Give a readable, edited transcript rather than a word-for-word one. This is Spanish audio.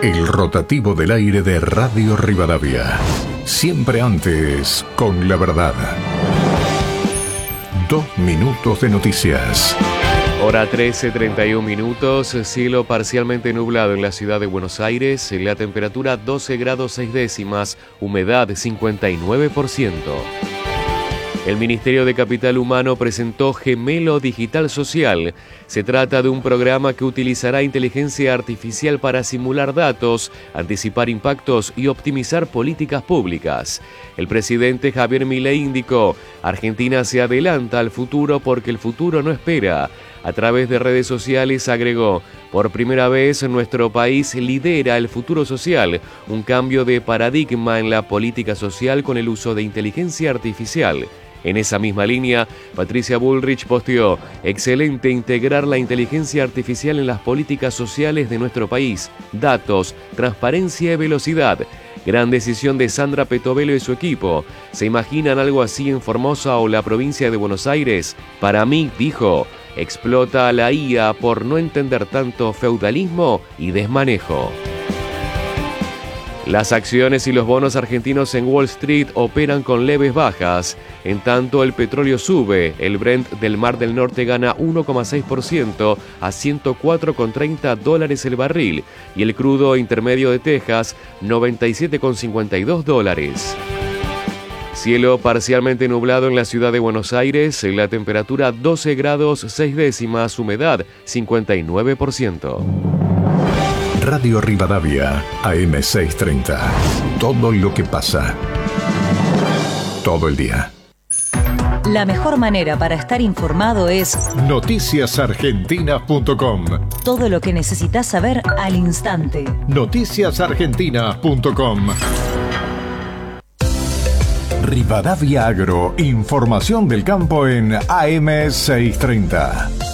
El rotativo del aire de Radio Rivadavia. Siempre antes, con la verdad. 2 minutos de noticias. Hora 13:31 minutos, cielo parcialmente nublado en la ciudad de Buenos Aires, la temperatura 12 grados 6 décimas, humedad 59%. El Ministerio de Capital Humano presentó Gemelo Digital Social. Se trata de un programa que utilizará inteligencia artificial para simular datos, anticipar impactos y optimizar políticas públicas. El presidente Javier Milei indicó: Argentina se adelanta al futuro porque el futuro no espera. A través de redes sociales agregó: por primera vez nuestro país lidera el futuro social, un cambio de paradigma en la política social con el uso de inteligencia artificial. En esa misma línea, Patricia Bullrich posteó: excelente integrar la inteligencia artificial en las políticas sociales de nuestro país. Datos, transparencia y velocidad. Gran decisión de Sandra Petovelo y su equipo. ¿Se imaginan algo así en Formosa o la provincia de Buenos Aires? Para mí, dijo, explota a la IA por no entender tanto feudalismo y desmanejo. Las acciones y los bonos argentinos en Wall Street operan con leves bajas. En tanto, el petróleo sube. El Brent del Mar del Norte gana 1,6% a $104,30 el barril. Y el crudo intermedio de Texas, $97,52. Cielo parcialmente nublado en la ciudad de Buenos Aires. La temperatura 12 grados 6 décimas, humedad 59%. Radio Rivadavia, AM 630. Todo lo que pasa. Todo el día. La mejor manera para estar informado es noticiasargentinas.com. Todo lo que necesitas saber al instante. Noticiasargentinas.com. Rivadavia Agro, información del campo en AM 630.